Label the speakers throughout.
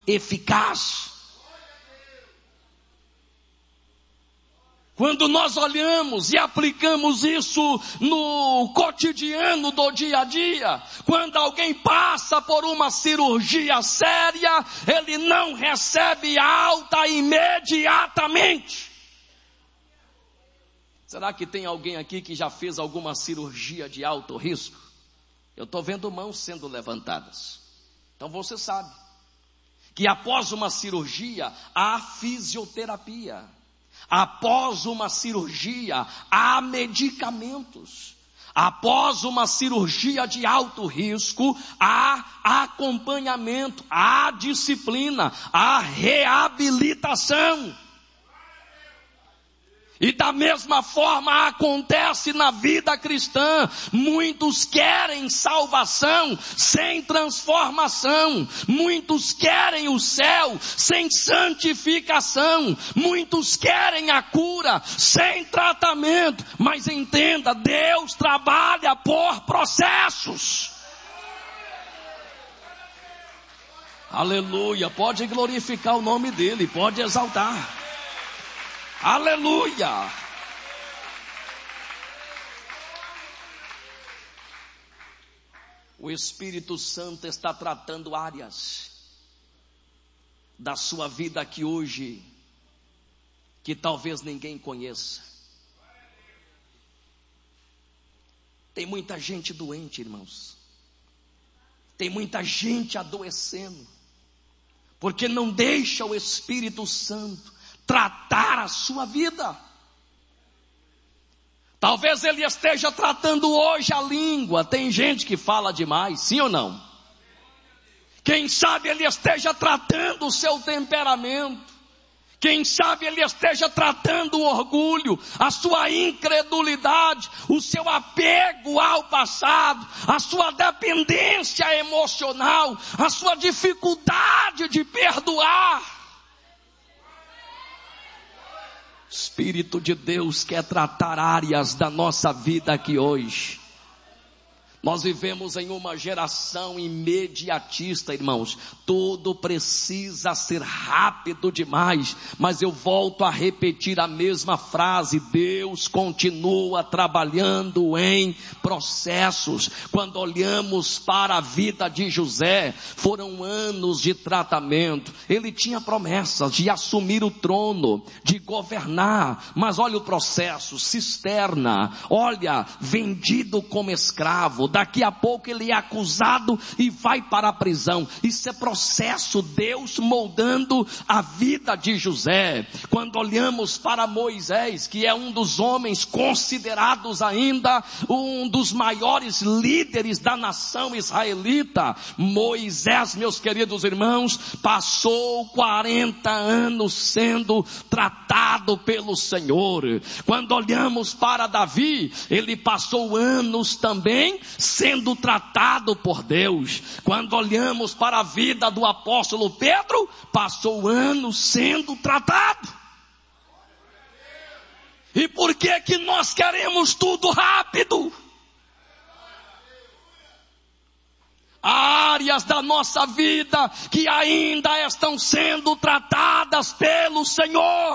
Speaker 1: eficaz. Quando nós olhamos e aplicamos isso no cotidiano do dia a dia, quando alguém passa por uma cirurgia séria, ele não recebe alta imediatamente. Será que tem alguém aqui que já fez alguma cirurgia de alto risco? Eu estou vendo mãos sendo levantadas. Então você sabe que após uma cirurgia há fisioterapia. Após uma cirurgia, há medicamentos. Após uma cirurgia de alto risco, há acompanhamento, há disciplina, há reabilitação. E da mesma forma acontece na vida cristã. Muitos querem salvação sem transformação. Muitos querem o céu sem santificação. Muitos querem a cura sem tratamento. Mas entenda, Deus trabalha por processos. Aleluia, pode glorificar o nome dele, pode exaltar. Aleluia! O Espírito Santo está tratando áreas da sua vida aqui hoje que talvez ninguém conheça. Tem muita gente doente, irmãos. Tem muita gente adoecendo, porque não deixa o Espírito Santo tratar a sua vida. Talvez ele esteja tratando hoje a língua. Tem gente que fala demais, sim ou não? Quem sabe ele esteja tratando o seu temperamento. Quem sabe ele esteja tratando o orgulho, a sua incredulidade, o seu apego ao passado, a sua dependência emocional, a sua dificuldade de perdoar. Espírito de Deus quer tratar áreas da nossa vida aqui hoje. Nós vivemos em uma geração imediatista, irmãos. Tudo precisa ser rápido demais. Mas eu volto a repetir a mesma frase. Deus continua trabalhando em processos. Quando olhamos para a vida de José, foram anos de tratamento. Ele tinha promessas de assumir o trono, de governar. Mas olha o processo, cisterna. Olha, vendido como escravo. Daqui a pouco ele é acusado e vai para a prisão. Isso é processo, Deus moldando a vida de José. Quando olhamos para Moisés, que é um dos homens considerados ainda um dos maiores líderes da nação israelita, Moisés, meus queridos irmãos, passou 40 anos sendo tratado pelo Senhor. Quando olhamos para Davi, ele passou anos também sendo tratado por Deus. Quando olhamos para a vida do apóstolo Pedro, passou anos sendo tratado. E por que nós queremos tudo rápido? Há áreas da nossa vida que ainda estão sendo tratadas pelo Senhor.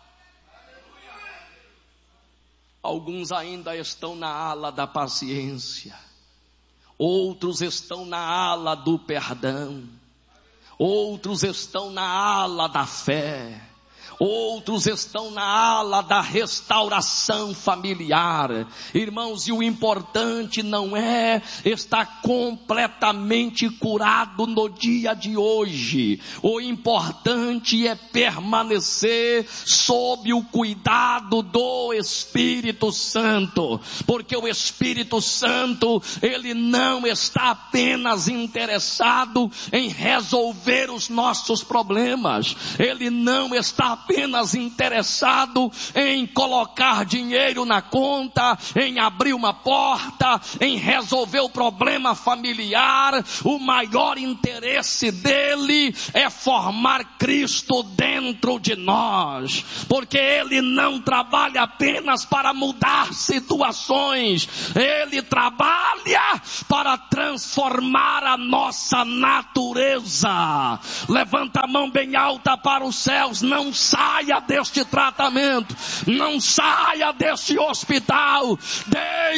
Speaker 1: Alguns ainda estão na ala da paciência. Outros estão na ala do perdão. Outros estão na ala da fé. Outros estão na ala da restauração familiar. Irmãos, e o importante não é estar completamente curado no dia de hoje. O importante é permanecer sob o cuidado do Espírito Santo. Porque o Espírito Santo, ele não está apenas interessado em resolver os nossos problemas. Ele não está apenas interessado em colocar dinheiro na conta, em abrir uma porta, em resolver o problema familiar. O maior interesse dele é formar Cristo dentro de nós, porque ele não trabalha apenas para mudar situações, ele trabalha para transformar a nossa natureza. Levanta a mão bem alta para os céus. Não saia deste tratamento, não saia deste hospital.